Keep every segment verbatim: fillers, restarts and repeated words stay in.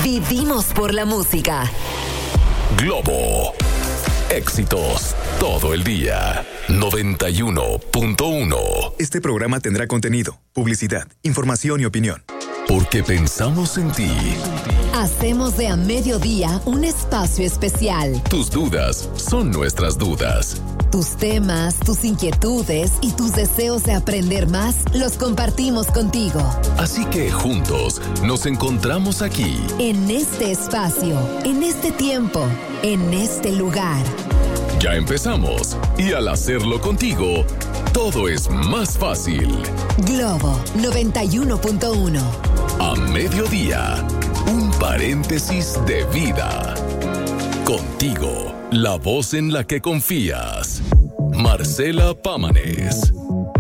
Vivimos por la música. Globo. Éxitos todo el día. noventa y uno punto uno. Este programa tendrá contenido, publicidad, información y opinión. Porque pensamos en ti. Hacemos de A Mediodía un espacio especial. Tus dudas son nuestras dudas. Tus temas, tus inquietudes y tus deseos de aprender más los compartimos contigo. Así que juntos nos encontramos aquí. En este espacio, en este tiempo, en este lugar. Ya empezamos y al hacerlo contigo, todo es más fácil. Globo noventa y uno punto uno. A mediodía, un paréntesis de vida. Contigo, la voz en la que confías. Marcela Pámanes.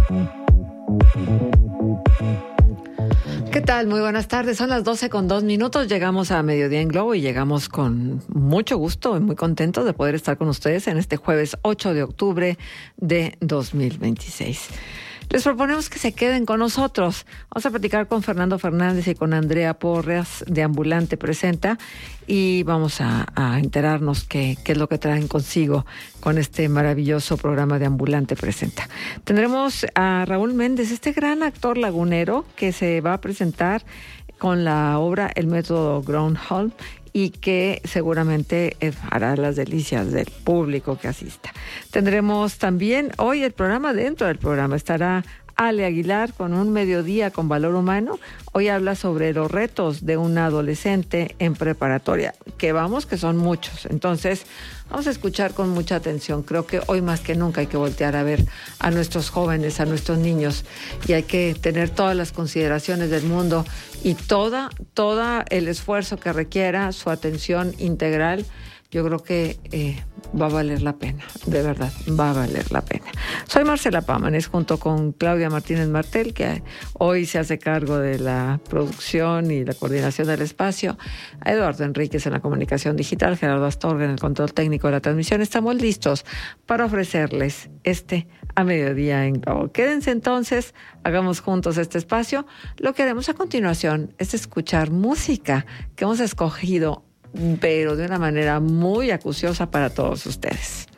¿Qué tal? Muy buenas tardes. Son las doce con dos minutos. Llegamos a Mediodía en Globo y llegamos con mucho gusto y muy contentos de poder estar con ustedes en este jueves ocho de octubre de dos mil veintiséis. Les proponemos que se queden con nosotros. Vamos a platicar con Fernando Fernández y con Andrea Porras de Ambulante Presenta y vamos a, a enterarnos qué, qué es lo que traen consigo con este maravilloso programa de Ambulante Presenta. Tendremos a Raúl Méndez, este gran actor lagunero que se va a presentar con la obra El Método Groundhog y que seguramente hará las delicias del público que asista. Tendremos también hoy el programa, dentro del programa estará Ale Aguilar con un mediodía con valor humano. Hoy habla sobre los retos de un adolescente en preparatoria, que vamos, que son muchos. Entonces, vamos a escuchar con mucha atención. Creo que hoy más que nunca hay que voltear a ver a nuestros jóvenes, a nuestros niños, y hay que tener todas las consideraciones del mundo y toda, toda el esfuerzo que requiera su atención integral. Yo creo que eh, va a valer la pena, de verdad, va a valer la pena. Soy Marcela Pámanes, junto con Claudia Martínez Martel, que hoy se hace cargo de la producción y la coordinación del espacio, a Eduardo Enríquez en la comunicación digital, Gerardo Astorga en el control técnico de la transmisión. Estamos listos para ofrecerles este A Mediodía en Globo. Quédense entonces, hagamos juntos este espacio. Lo que haremos a continuación es escuchar música que hemos escogido, pero de una manera muy acuciosa para todos ustedes.